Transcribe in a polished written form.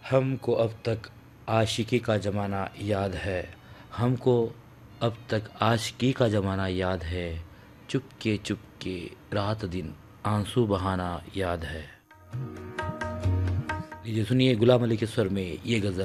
हमको अब तक आशिकी का ज़माना याद है, हमको अब तक आशिकी का ज़माना याद है, चुपके रात दिन आंसू बहाना याद है। लीजिए सुनिए गुलाम अली के स्वर में ये गज़ल।